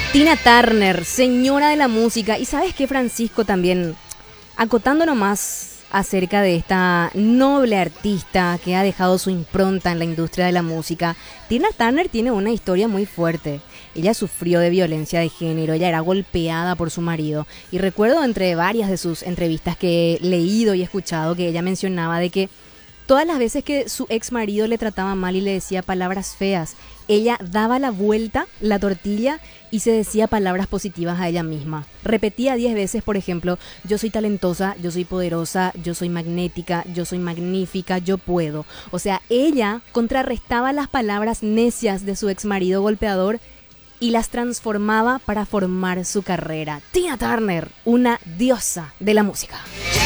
Tina Turner, señora de la música. Y sabes qué, Francisco, también acotando nomás acerca de esta noble artista que ha dejado su impronta en la industria de la música. Tina Turner tiene una historia muy fuerte. Ella sufrió de violencia de género, ella era golpeada por su marido. Y recuerdo entre varias de sus entrevistas que he leído y escuchado que ella mencionaba de que todas las veces que su ex marido le trataba mal y le decía palabras feas, ella daba la vuelta, la tortilla, y se decía palabras positivas a ella misma. Repetía 10 veces, por ejemplo, yo soy talentosa, yo soy poderosa, yo soy magnética, yo soy magnífica, yo puedo. O sea, ella contrarrestaba las palabras necias de su ex marido golpeador y las transformaba para formar su carrera. Tina Turner, una diosa de la música.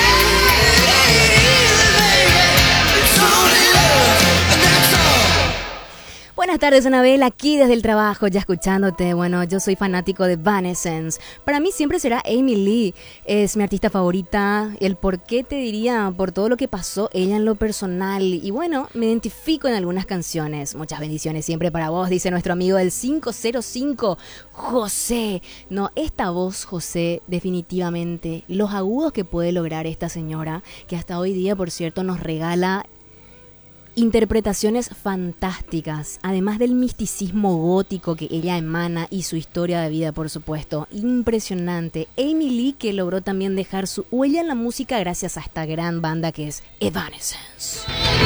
Buenas tardes, Anabel, aquí desde el trabajo, ya escuchándote. Bueno, yo soy fanático de Evanescence. Para mí siempre será Amy Lee, es mi artista favorita. El por qué te diría, por todo lo que pasó ella en lo personal. Y bueno, me identifico en algunas canciones. Muchas bendiciones siempre para vos, dice nuestro amigo del 505, José. No, esta voz, José, definitivamente, los agudos que puede lograr esta señora, que hasta hoy día, por cierto, nos regala interpretaciones fantásticas, además del misticismo gótico que ella emana y su historia de vida, por supuesto, impresionante. Amy Lee, que logró también dejar su huella en la música gracias a esta gran banda que es Evanescence.